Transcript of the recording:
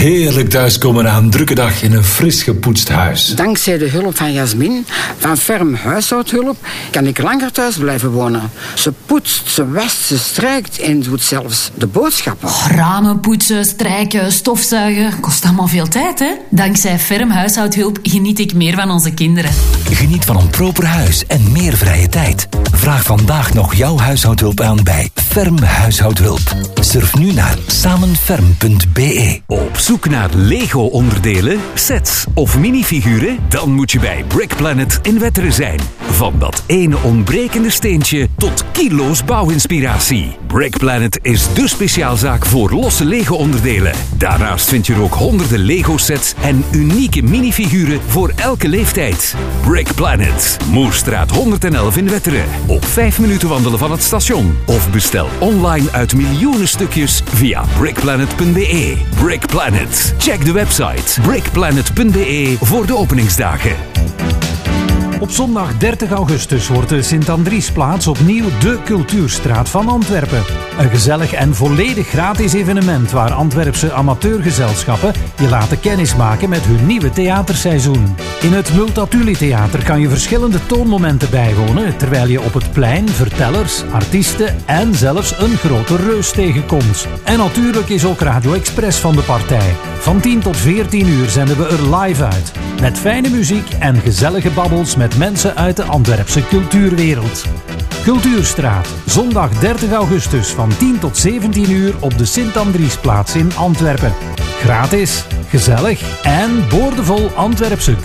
Heerlijk thuiskomen na een drukke dag in een fris gepoetst huis. Dankzij de hulp van Jasmin van Ferm Huishoudhulp kan ik langer thuis blijven wonen. Ze poetst, ze wast, ze strijkt en doet zelfs de boodschappen. Ramen poetsen, strijken, stofzuigen. Kost allemaal veel tijd, hè? Dankzij Ferm Huishoudhulp geniet ik meer van onze kinderen. Geniet van een proper huis en meer vrije tijd. Vraag vandaag nog jouw huishoudhulp aan bij Ferm Huishoudhulp. Surf nu naar samenferm.be. Op zoek naar Lego-onderdelen, sets of minifiguren? Dan moet je bij Brick Planet in Wetteren zijn. Van dat ene ontbrekende steentje tot kilo's bouwinspiratie. Brick Planet is dé speciaalzaak voor losse Lego-onderdelen. Daarnaast vind je er ook honderden Lego-sets en unieke minifiguren voor elke leeftijd. Brick Planet, Moerstraat 111 in Wetteren. Op 5 minuten wandelen van het station. Of bestel online uit miljoenen stukjes via brickplanet.be. Brick Planet. Check de website brickplanet.be voor de openingsdagen. Op zondag 30 augustus wordt de Sint-Andriesplaats opnieuw de cultuurstraat van Antwerpen. Een gezellig en volledig gratis evenement waar Antwerpse amateurgezelschappen je laten kennismaken met hun nieuwe theaterseizoen. In het Multatuli Theater kan je verschillende toonmomenten bijwonen, terwijl je op het plein vertellers, artiesten en zelfs een grote reus tegenkomt. En natuurlijk is ook Radio Express van de partij. Van 10 tot 14 uur zenden we er live uit. Met fijne muziek en gezellige babbels met mensen uit de Antwerpse cultuurwereld. Cultuurstraat, zondag 30 augustus van 10 tot 17 uur op de Sint-Andriesplaats in Antwerpen. Gratis, gezellig en boordevol Antwerpse